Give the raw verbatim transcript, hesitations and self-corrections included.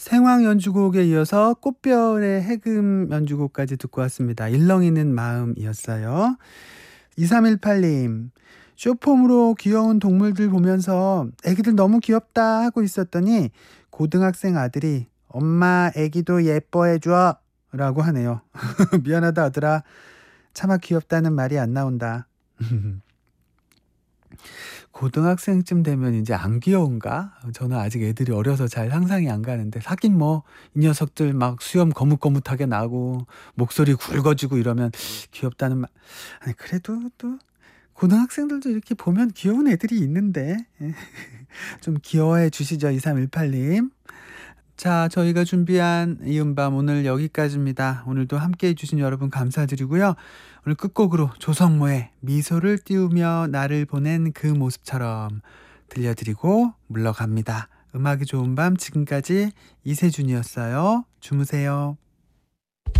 생황 연주곡에 이어서 꽃별의 해금 연주곡까지 듣고 왔습니다. 일렁이는 마음이었어요. 이삼일팔 님, 쇼폼으로 귀여운 동물들 보면서 애기들 너무 귀엽다 하고 있었더니 고등학생 아들이 엄마 애기도 예뻐해줘 라고 하네요. 미안하다 아들아. 차마 귀엽다는 말이 안 나온다. 고등학생쯤 되면 이제 안 귀여운가? 저는 아직 애들이 어려서 잘 상상이 안 가는데 하긴 뭐 이 녀석들 막 수염 거뭇거뭇하게 나고 목소리 굵어지고 이러면 귀엽다는 말. 아니 그래도 또 고등학생들도 이렇게 보면 귀여운 애들이 있는데 좀 귀여워해 주시죠. 이삼일팔 님. 자, 저희가 준비한 이음밤 오늘 여기까지입니다. 오늘도 함께해 주신 여러분 감사드리고요. 오늘 끝곡으로 조성모의 미소를 띄우며 나를 보낸 그 모습처럼 들려드리고 물러갑니다. 음악이 좋은 밤 지금까지 이세준이었어요. 주무세요.